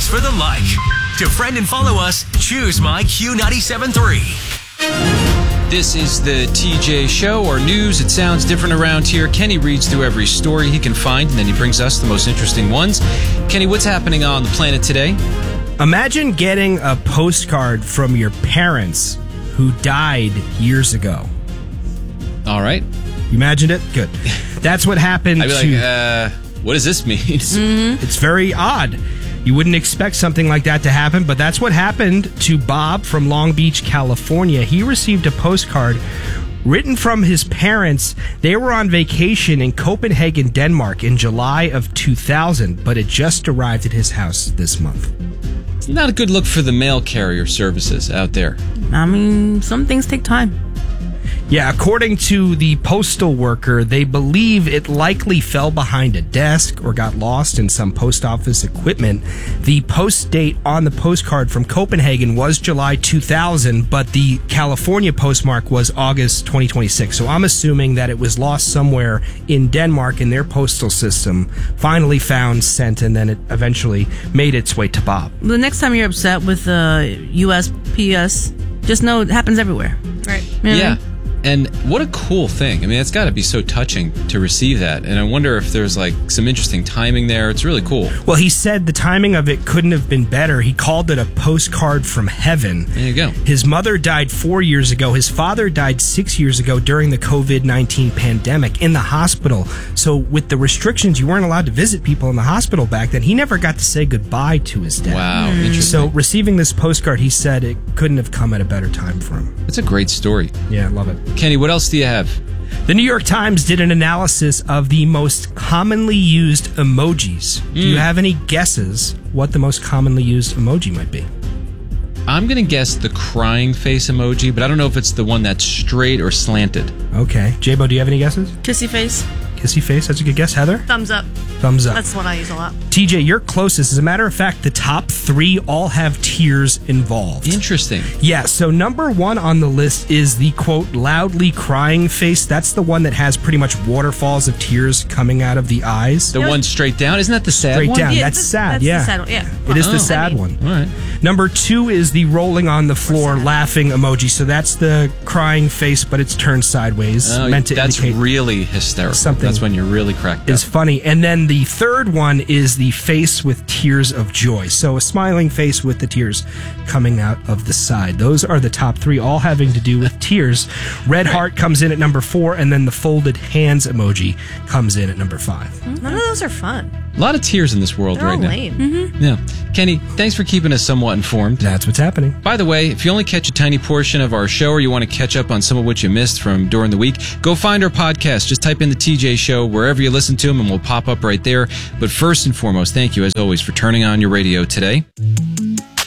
for the like. To friend and follow us, choose My Q97.3. This is the TJ Show, or news. It sounds different around here. Kenny reads through every story he can find, and then he brings us the most interesting ones. Kenny, what's happening on the planet today? Imagine getting a postcard from your parents who died years ago. All right. You imagined it? Good. That's what happened I'd be like, what does this mean? It's very odd. You wouldn't expect something like that to happen, but that's what happened to Bob from Long Beach, California. He received a postcard written from his parents. They were on vacation in Copenhagen, Denmark in July of 2000, but it just arrived at his house this month. It's not a good look for the mail carrier services out there. I mean, some things take time. Yeah, according to the postal worker, they believe it likely fell behind a desk or got lost in some post office equipment. The post date on the postcard from Copenhagen was July 2000, but the California postmark was August 2026. So I'm assuming that it was lost somewhere in Denmark in their postal system, finally found, sent, and then it eventually made its way to Bob. The next time you're upset with USPS, just know it happens everywhere. Right. You know what I Yeah. mean? And what a cool thing. I mean, it's got to be so touching to receive that. And I wonder if there's like some interesting timing there. It's really cool. Well, he said the timing of it couldn't have been better. He called it a postcard from heaven. There you go. His mother died 4 years ago. His father died 6 years ago during the COVID-19 pandemic in the hospital. So with the restrictions, you weren't allowed to visit people in the hospital back then. He never got to say goodbye to his dad. Wow. Interesting. So receiving this postcard, he said it couldn't have come at a better time for him. It's a great story. Yeah, I love it. Kenny, what else do you have? The New York Times did an analysis of the most commonly used emojis. Do you have any guesses what the most commonly used emoji might be? I'm going to guess the crying face emoji, but I don't know if it's the one that's straight or slanted. Okay. J-Bo, do you have any guesses? Kissy face. Kissy face, that's a good guess. Heather? Thumbs up. Thumbs up. That's what I use a lot. TJ, you're closest. As a matter of fact, the top three all have tears involved. Interesting. Yeah, so number one on the list is the, quote, loudly crying face. That's the one that has pretty much waterfalls of tears coming out of the eyes. The one straight down? Isn't that the sad Straight one? down. Yeah, That's sad, that's yeah. the sad one, yeah. It is Oh. the sad one. All right. Number two is the rolling on the floor laughing emoji. So that's the crying face, but it's turned sideways. Oh, meant to that's indicate really hysterical. something That's when you're really cracked is up. funny. And then the third one is the face with tears of joy. So a smiling face with the tears coming out of the side. Those are the top three, all having to do with tears. Red heart comes in at number 4, and then the folded hands emoji comes in at number 5. None of those are fun. A lot of tears in this world They're right all now. lame. Yeah. Kenny, thanks for keeping us somewhat informed. That's what's happening. By the way, if you only catch a tiny portion of our show or you want to catch up on some of what you missed from during the week, go find our podcast. Just type in the TJ Show wherever you listen to them and we'll pop up right there. But first and foremost, thank you as always for turning on your radio today.